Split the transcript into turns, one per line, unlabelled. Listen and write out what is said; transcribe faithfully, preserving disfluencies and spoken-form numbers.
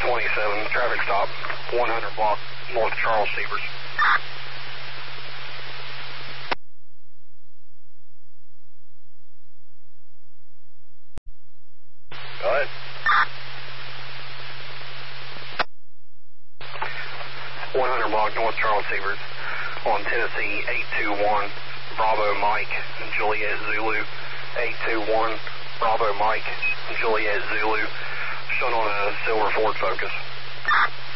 twenty-seven, traffic stop, one hundred block, North Charles Severs. Go ahead. one hundred block, North Charles Severs, on Tennessee eight two one, Bravo Mike, Juliet Zulu, eight two one, Bravo Mike, Juliet Zulu, shown on a silver Ford Focus.